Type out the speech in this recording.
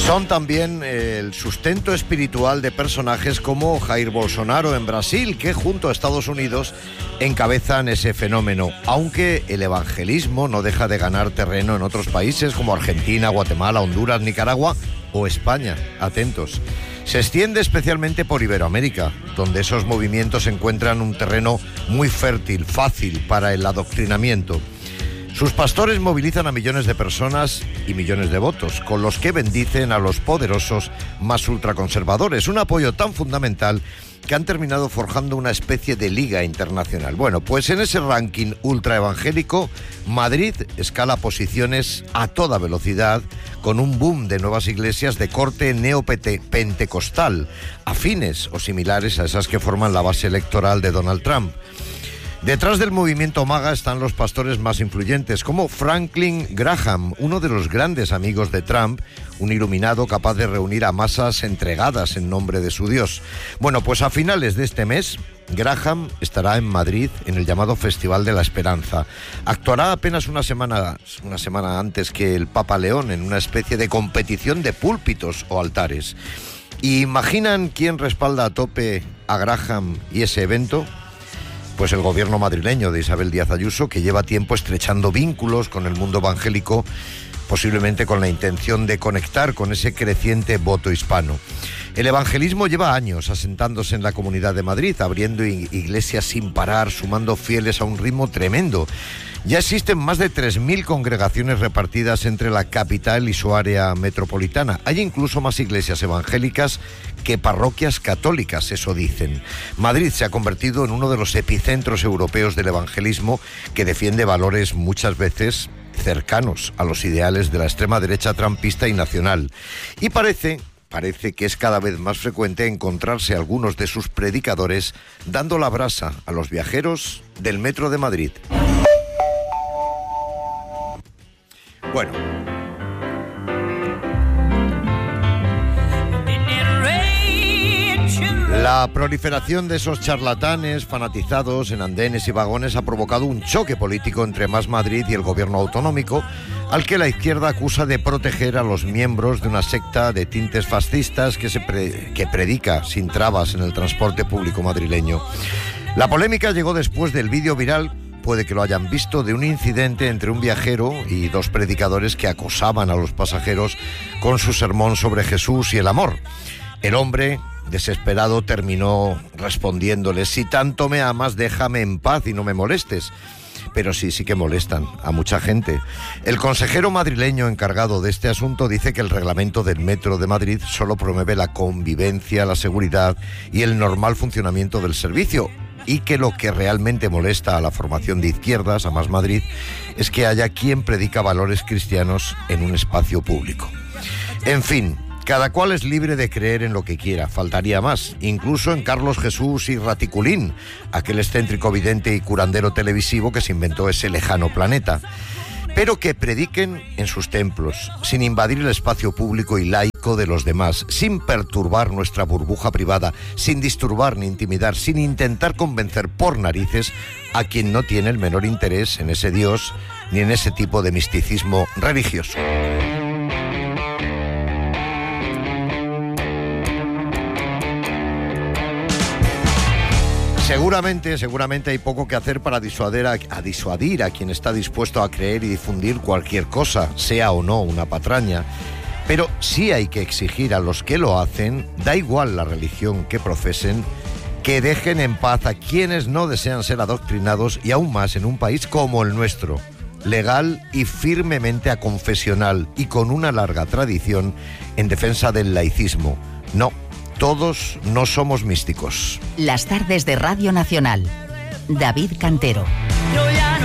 Son también el sustento espiritual de personajes como Jair Bolsonaro en Brasil, que junto a Estados Unidos encabezan ese fenómeno, aunque el evangelismo no deja de ganar terreno en otros países como Argentina, Guatemala, Honduras, Nicaragua o España. Atentos. Se extiende especialmente por Iberoamérica, donde esos movimientos encuentran un terreno muy fértil, fácil para el adoctrinamiento. Sus pastores movilizan a millones de personas y millones de votos, con los que bendicen a los poderosos más ultraconservadores. Un apoyo tan fundamental que han terminado forjando una especie de liga internacional. Bueno, pues en ese ranking ultraevangélico, Madrid escala posiciones a toda velocidad, con un boom de nuevas iglesias de corte neopentecostal, afines o similares a esas que forman la base electoral de Donald Trump. Detrás del movimiento MAGA están los pastores más influyentes, como Franklin Graham, uno de los grandes amigos de Trump, un iluminado capaz de reunir a masas entregadas en nombre de su Dios. Bueno, pues a finales de este mes, Graham estará en Madrid en el llamado Festival de la Esperanza. Actuará apenas una semana antes que el Papa León en una especie de competición de púlpitos o altares. ¿Y imaginan quién respalda a tope a Graham y ese evento? Pues el gobierno madrileño de Isabel Díaz Ayuso, que lleva tiempo estrechando vínculos con el mundo evangélico, posiblemente con la intención de conectar con ese creciente voto hispano. El evangelismo lleva años asentándose en la Comunidad de Madrid, abriendo iglesias sin parar, sumando fieles a un ritmo tremendo. Ya existen más de 3.000 congregaciones repartidas entre la capital y su área metropolitana. Hay incluso más iglesias evangélicas que parroquias católicas, eso dicen. Madrid se ha convertido en uno de los epicentros europeos del evangelismo, que defiende valores muchas veces cercanos a los ideales de la extrema derecha trumpista y nacional. Y parece que es cada vez más frecuente encontrarse algunos de sus predicadores dando la brasa a los viajeros del metro de Madrid. Bueno. La proliferación de esos charlatanes fanatizados en andenes y vagones ha provocado un choque político entre Más Madrid y el gobierno autonómico, al que la izquierda acusa de proteger a los miembros de una secta de tintes fascistas que predica sin trabas en el transporte público madrileño. La polémica llegó después del vídeo viral, puede que lo hayan visto, de un incidente entre un viajero y dos predicadores que acosaban a los pasajeros con su sermón sobre Jesús y el amor. El hombre, desesperado, terminó respondiéndole: si tanto me amas, déjame en paz y no me molestes. Pero sí que molestan a mucha gente. El consejero madrileño encargado de este asunto dice que el reglamento del Metro de Madrid solo promueve la convivencia, la seguridad y el normal funcionamiento del servicio, y que lo que realmente molesta a la formación de izquierdas, a Más Madrid, es que haya quien predica valores cristianos en un espacio público. En fin, cada cual es libre de creer en lo que quiera, faltaría más, incluso en Carlos Jesús y Raticulín, aquel excéntrico vidente y curandero televisivo que se inventó ese lejano planeta. Pero que prediquen en sus templos, sin invadir el espacio público y laico de los demás, sin perturbar nuestra burbuja privada, sin disturbar ni intimidar, sin intentar convencer por narices a quien no tiene el menor interés en ese Dios ni en ese tipo de misticismo religioso. Seguramente hay poco que hacer para disuadir a quien está dispuesto a creer y difundir cualquier cosa, sea o no una patraña. Pero sí hay que exigir a los que lo hacen, da igual la religión que profesen, que dejen en paz a quienes no desean ser adoctrinados, y aún más en un país como el nuestro, legal y firmemente aconfesional y con una larga tradición en defensa del laicismo. No. Todos no somos místicos. Las tardes de Radio Nacional. David Cantero.